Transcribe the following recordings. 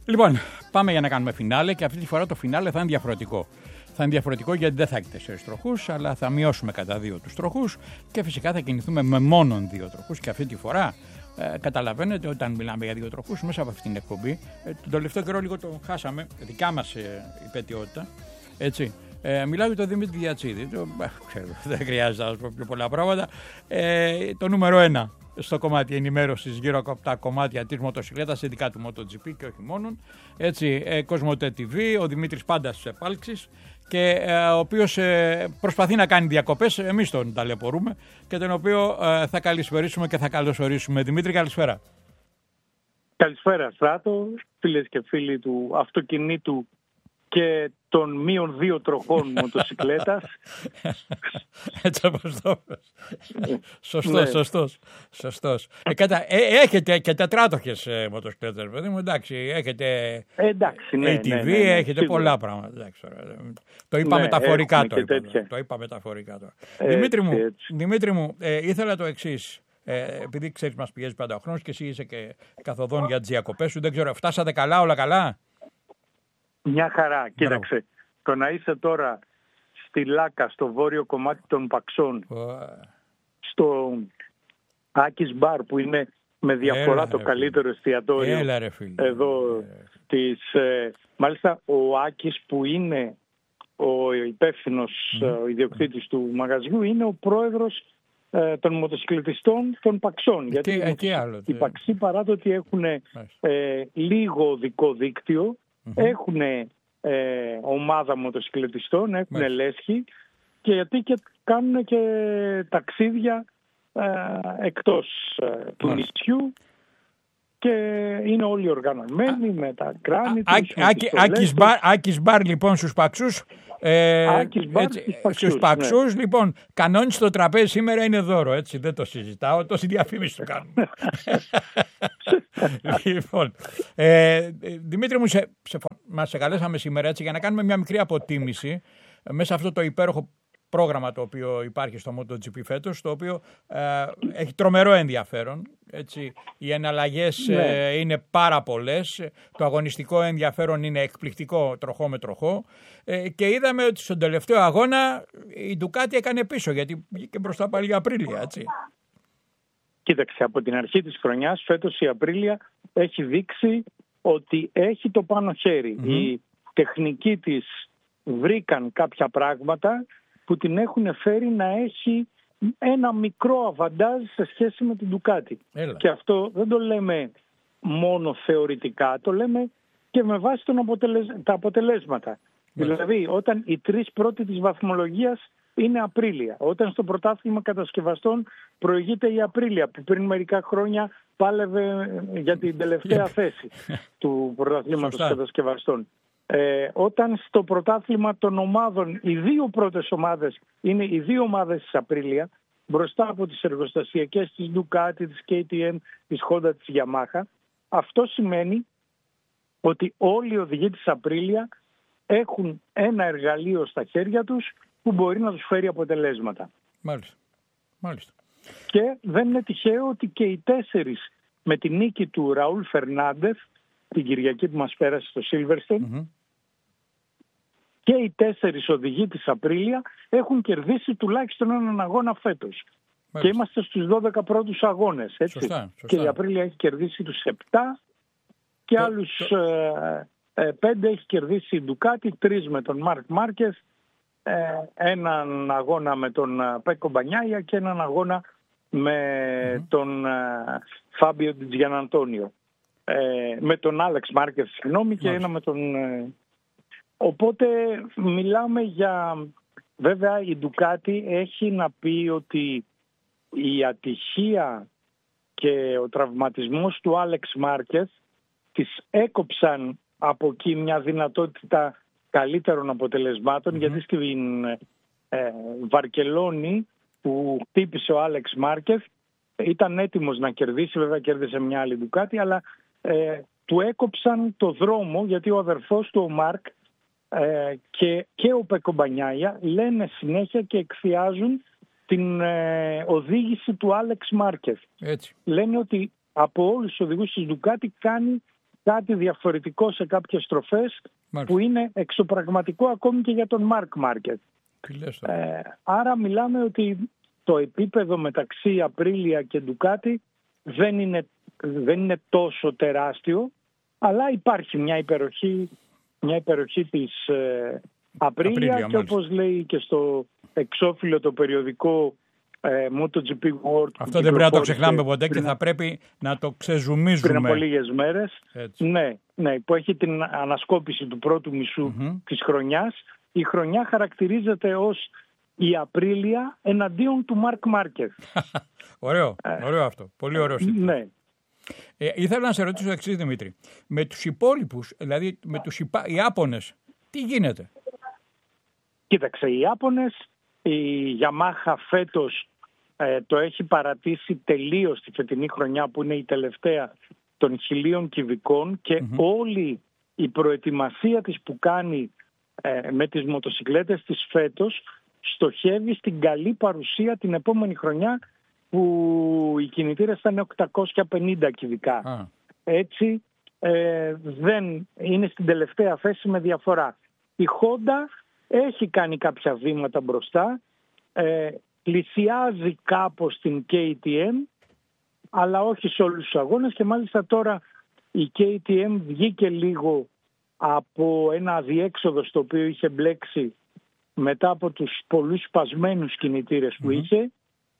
Λοιπόν, πάμε για να κάνουμε φινάλε και αυτή τη φορά το φινάλε θα είναι διαφορετικό. Θα είναι διαφορετικό γιατί δεν θα έχει 4 τροχούς, αλλά θα μειώσουμε κατά 2 τους τροχούς και φυσικά θα κινηθούμε με μόνον 2 τροχούς. Και αυτή τη φορά καταλαβαίνετε όταν μιλάμε για 2 τροχούς μέσα από αυτήν την εκπομπή, τον τελευταίο καιρό λίγο το χάσαμε, δικιά μας υπετιότητα, έτσι. Μιλάω για τον Δημήτρη Διατσίδη. Δεν χρειάζεται να σας πω πιο πολλά πράγματα. Το νούμερο 1 στο κομμάτι ενημέρωσης γύρω από τα κομμάτια της μοτοσυκλέτας, ειδικά του MotoGP και όχι μόνον. Έτσι, Κοσμοτέ TV, ο Δημήτρης πάντα στις επάλξεις και ο οποίος προσπαθεί να κάνει διακοπές, εμείς τον ταλαιπωρούμε και τον οποίο θα καλησπερίσουμε και θα καλωσορίσουμε. Δημήτρη, καλησπέρα. Καλησπέρα Στράτο, φίλες και φίλοι του αυτοκινήτου και των μείον 2 τροχών μοτοσυκλέτας. Έτσι όπως το πες. Σωστός. Έχετε και τετράτοχες μοτοσυκλέτες, παιδί μου, εντάξει, έχετε ATV, έχετε πολλά πράγματα. Εντάξει, το είπα μεταφορικά τώρα. Δημήτρη μου, ήθελα το εξής. Επειδή ξέρεις μας πιέζει πάντα ο χρόνος και εσύ είσαι και καθοδόν για τις διακοπές σου, δεν ξέρω, φτάσατε καλά, όλα καλά? Μια χαρά, κοίταξε. Το να είσαι τώρα στη Λάκα, στο βόρειο κομμάτι των Παξών, στο Άκης Μπαρ που είναι με διαφορά το καλύτερο εστιατόριο εδώ μάλιστα ο Άκης που είναι ο υπεύθυνος, ο ιδιοκτήτης του μαγαζιού, είναι ο πρόεδρος των μοτοσυκλετιστών των Παξών. Γιατί οι Παξοί, παρά το ότι έχουν λίγο οδικό δίκτυο, έχουν ομάδα μοτοσυκλετιστών, έχουν λέσχη και γιατί και κάνουν και ταξίδια εκτός του νησιού και είναι όλοι οργανωμένοι με τα κράνη τους. Άκης Μπαρ λοιπόν στους Παξούς. Στους Παξούς, ναι. Λοιπόν, κανόνι στο τραπέζι σήμερα είναι δώρο, έτσι, δεν το συζητάω, τόση διαφήμιση το κάνουμε. Λοιπόν, Δημήτρη μου, μας καλέσαμε σήμερα έτσι για να κάνουμε μια μικρή αποτίμηση μέσα αυτό το υπέροχο πρόγραμμα το οποίο υπάρχει στο MotoGP φέτος, το οποίο έχει τρομερό ενδιαφέρον. Έτσι, οι εναλλαγές είναι πάρα πολλές, το αγωνιστικό ενδιαφέρον είναι εκπληκτικό τροχό με τροχό και είδαμε ότι στον τελευταίο αγώνα η Ducati έκανε πίσω γιατί βγήκε μπροστά πάλι η Απρίλια, έτσι. Κοίταξε, από την αρχή της χρονιάς φέτος η Απρίλια έχει δείξει ότι έχει το πάνω χέρι. Οι τεχνικοί της βρήκαν κάποια πράγματα που την έχουν φέρει να έχει ένα μικρό αβαντάζ σε σχέση με την Ducati. Και αυτό δεν το λέμε μόνο θεωρητικά, το λέμε και με βάση τα αποτελέσματα. Δηλαδή, όταν οι 3 πρώτοι της βαθμολογίας είναι Απρίλια, όταν στο πρωτάθλημα κατασκευαστών προηγείται η Απρίλια, που πριν μερικά χρόνια πάλευε για την τελευταία θέση του πρωταθλήματος κατασκευαστών. Όταν στο πρωτάθλημα των ομάδων οι 2 πρώτες ομάδες είναι οι 2 ομάδες της Απρίλια, μπροστά από τις εργοστασιακές της Ducati, της KTM, της Honda, της Yamaha, αυτό σημαίνει ότι όλοι οι οδηγοί της Απρίλια έχουν ένα εργαλείο στα χέρια τους που μπορεί να τους φέρει αποτελέσματα. Μάλιστα. Και δεν είναι τυχαίο ότι και οι 4 με τη νίκη του Ραούλ Φερνάντεθ την Κυριακή που μας πέρασε στο Silverstone, και οι 4 οδηγοί της Απρίλια έχουν κερδίσει τουλάχιστον έναν αγώνα φέτος. Και είμαστε στους 12 πρώτους αγώνες. Έτσι. Σωστά. Και η Απρίλια έχει κερδίσει τους 7 και άλλους 5 έχει κερδίσει η Ducati, 3 με τον Μαρκ Μάρκες, έναν αγώνα με τον Πέκο Μπανιάια και έναν αγώνα με τον Φάμπιο Τζιαναντόνιο. Με τον Άλεξ Μάρκες, συγγνώμη, και ένα με τον... Οπότε μιλάμε για... Βέβαια η Ducati έχει να πει ότι η ατυχία και ο τραυματισμός του Άλεξ Μάρκες της έκοψαν από εκεί μια δυνατότητα καλύτερων αποτελεσμάτων, γιατί στην Βαρκελόνη που χτύπησε ο Άλεξ Μάρκες ήταν έτοιμος να κερδίσει, βέβαια κέρδισε μια άλλη Ducati, αλλά του έκοψαν το δρόμο, γιατί ο αδερφός του ο Μάρκ και ο Πέκο Μπανιάια λένε συνέχεια και εκθιάζουν την οδήγηση του Άλεξ Μάρκες. Λένε ότι από όλους τους οδηγούς της Ducati κάνει κάτι διαφορετικό σε κάποιες στροφές που είναι εξωπραγματικό ακόμη και για τον Mark Μάρκετ. Άρα μιλάμε ότι το επίπεδο μεταξύ Απρίλια και Ντουκάτι δεν είναι τόσο τεράστιο, αλλά υπάρχει μια υπεροχή της Απρίλια και όπως λέει και στο εξώφυλλο το περιοδικό MotoGP World. Αυτό δεν πρέπει να το ξεχνάμε ποτέ και θα πρέπει να το ξεζουμίζουμε. Πριν από λίγες μέρες, ναι, που έχει την ανασκόπηση του πρώτου μισού της χρονιάς. Η χρονιά χαρακτηρίζεται ως η Απρίλια εναντίον του Mark Μάρκετ. Ωραίο αυτό. Πολύ ωραίο. Ναι. Ήθελα να σε ρωτήσω το εξής, Δημήτρη. Με τους υπόλοιπους, δηλαδή με τους Ιάπωνες, τι γίνεται? Κοίταξε, οι Ιάπωνες, η Yamaha φέτος το έχει παρατήσει τελείως τη φετινή χρονιά που είναι η τελευταία των 1000 κυβικών και όλη η προετοιμασία της που κάνει με τις μοτοσικλέτες της φέτος στοχεύει στην καλή παρουσία την επόμενη χρονιά που οι κινητήρες θα είναι 850 κυβικά. Έτσι δεν είναι στην τελευταία θέση με διαφορά. Η Honda έχει κάνει κάποια βήματα μπροστά, πλησιάζει κάπως την KTM, αλλά όχι σε όλους τους αγώνες και μάλιστα τώρα η KTM βγήκε λίγο από ένα αδιέξοδο στο οποίο είχε μπλέξει μετά από τους πολλούς σπασμένους κινητήρες που είχε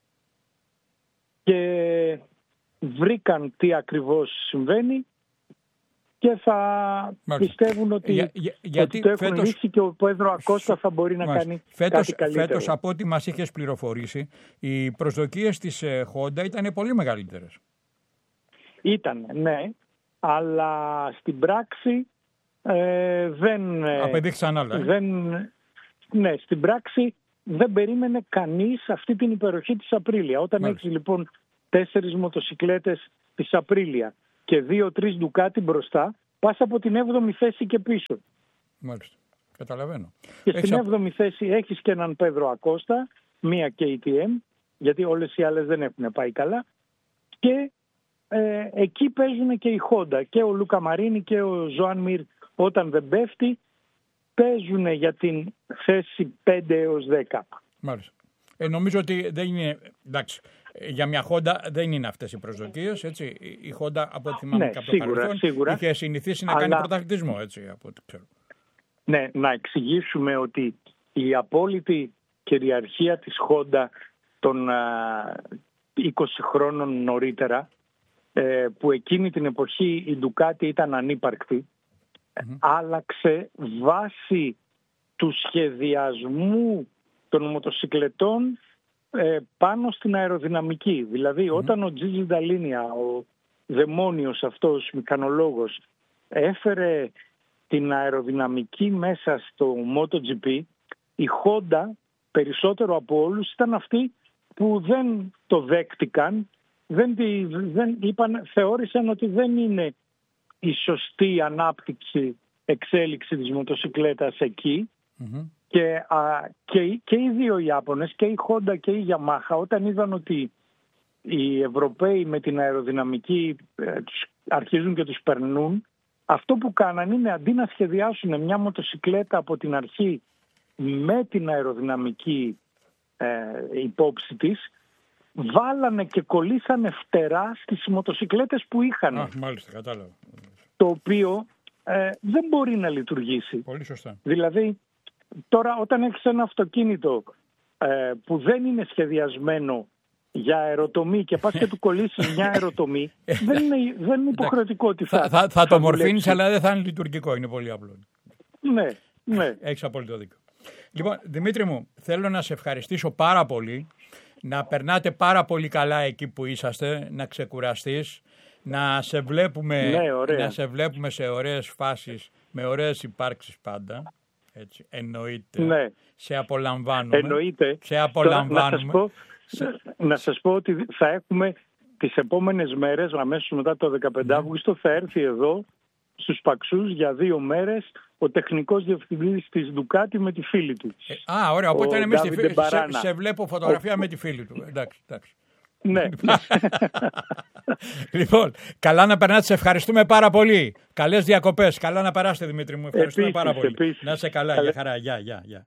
και βρήκαν τι ακριβώς συμβαίνει και θα πιστεύουν ότι, ότι το έχουν λύσει και ο Πέδρο Ακώστα θα μπορεί να κάνει κάτι καλύτερο. Φέτος, από ό,τι μας είχες πληροφορήσει, οι προσδοκίες της Honda ήταν πολύ μεγαλύτερες. Ήταν, ναι, αλλά στην πράξη δεν... Απεδείξαν άλλα. Ναι, στην πράξη δεν περίμενε κανείς αυτή την υπεροχή της Απρίλια. Όταν έχεις λοιπόν 4 μοτοσικλέτες της Απρίλια και 2-3 Ντουκάτι μπροστά, πας από την 7η θέση και πίσω. Μάλιστα. Καταλαβαίνω. Και στην 7η θέση έχεις και έναν Πέδρο Ακώστα, μία KTM, γιατί όλες οι άλλες δεν έχουν πάει καλά. Και εκεί παίζουν και η Honda. Και ο Λούκα Μαρίνι και ο Ζωάν Μιρ, όταν δεν πέφτει, παίζουν για την θέση 5 έως 10. Μάλιστα. Νομίζω ότι δεν είναι... Εντάξει. Για μια Honda δεν είναι αυτές οι προσδοκίες, έτσι. Η Honda, από ό,τι θυμάμαι από το παρελθόν, είχε συνηθίσει να κάνει πρωταθλητισμό, έτσι, από ό,τι ξέρω. Ναι, να εξηγήσουμε ότι η απόλυτη κυριαρχία της Honda των 20 χρόνων νωρίτερα, που εκείνη την εποχή η Ducati ήταν ανύπαρκτη, άλλαξε βάσει του σχεδιασμού των μοτοσικλετών πάνω στην αεροδυναμική. Δηλαδή όταν ο Τζίτζι Νταλίνια, ο δαιμόνιος αυτός μηχανολόγος, έφερε την αεροδυναμική μέσα στο MotoGP, η Honda περισσότερο από όλους ήταν αυτοί που δεν το δέχτηκαν, θεώρησαν ότι δεν είναι η σωστή εξέλιξη της μοτοσικλέτας εκεί. Και οι δύο Ιάπωνες, και η Honda και η Yamaha, όταν είδαν ότι οι Ευρωπαίοι με την αεροδυναμική αρχίζουν και τους περνούν, αυτό που κάνανε είναι αντί να σχεδιάσουν μια μοτοσικλέτα από την αρχή με την αεροδυναμική υπόψη της, βάλανε και κολλήσανε φτερά στις μοτοσικλέτες που είχαν. Μάλιστα, κατάλαβα. Το οποίο δεν μπορεί να λειτουργήσει. Πολύ σωστά. Δηλαδή, τώρα όταν έχεις ένα αυτοκίνητο που δεν είναι σχεδιασμένο για αεροτομή και πας και του κολλήσεις μια αεροτομή, δεν είναι υποχρεωτικό ότι θα το μορφύνεις, αλλά δεν θα είναι λειτουργικό. Είναι πολύ απλό. Ναι. Έχεις απόλυτο δίκιο. Λοιπόν, Δημήτρη μου, θέλω να σε ευχαριστήσω πάρα πολύ. Να περνάτε πάρα πολύ καλά εκεί που είσαστε, να ξεκουραστείς, να σε βλέπουμε σε ωραίες φάσεις, με ωραίες υπάρξεις πάντα. Έτσι, εννοείται. Ναι. Σε απολαμβάνουμε. Εννοείται. Σε απολαμβάνουμε. Να σας πω ότι θα έχουμε τις επόμενες μέρες, αμέσως μετά το 15 Αύγουστο, θα έρθει εδώ στους Παξούς για 2 μέρες ο τεχνικός διευθυντής της Ducati με τη φίλη του. Ωραία, οπότε εμείς σε βλέπω φωτογραφία με τη φίλη του. Εντάξει. Ναι. Λοιπόν, καλά να περνάτε. Σε ευχαριστούμε πάρα πολύ. Καλές διακοπές. Καλά να περάσετε, Δημήτρη μου. Ευχαριστούμε πάρα πολύ. Να είσαι καλά. Για χαρά. Γεια.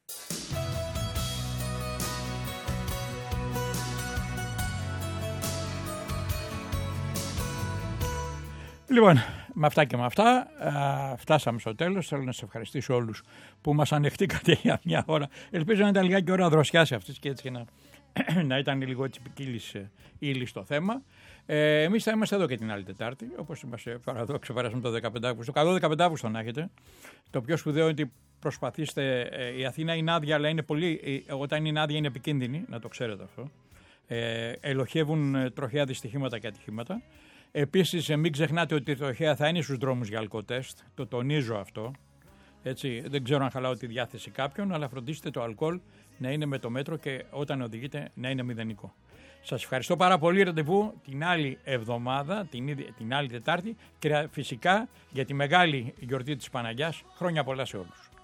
Λοιπόν, με αυτά και με αυτά φτάσαμε στο τέλος. Θέλω να σας ευχαριστήσω όλους που μας ανεχτήκατε για μια ώρα. Ελπίζω να ήταν λιγάκι ώρα δροσιάς αυτής και έτσι να ήταν λίγο έτσι ποικίλης ύλη στο θέμα. Εμείς θα είμαστε εδώ και την άλλη Τετάρτη, όπως είμαστε παραδόξο, περάσαμε το 15 Αύγουστο. Καλό 15 Αύγουστο να έχετε. Το πιο σπουδαίο είναι ότι προσπαθήστε. Η Αθήνα είναι άδεια, αλλά είναι πολύ, όταν είναι άδεια είναι επικίνδυνη, να το ξέρετε αυτό. Ελοχεύουν τροχαία δυστυχήματα και ατυχήματα. Επίσης, μην ξεχνάτε ότι η τροχαία θα είναι στους δρόμους για αλκοτέστ. Το τονίζω αυτό. Έτσι, δεν ξέρω αν χαλάω τη διάθεση κάποιον, αλλά φροντίστε το αλκοόλ να είναι με το μέτρο και όταν οδηγείτε να είναι μηδενικό. Σας ευχαριστώ πάρα πολύ. Ραντεβού την άλλη εβδομάδα, την άλλη Τετάρτη και φυσικά για τη μεγάλη γιορτή της Παναγιάς. Χρόνια πολλά σε όλους.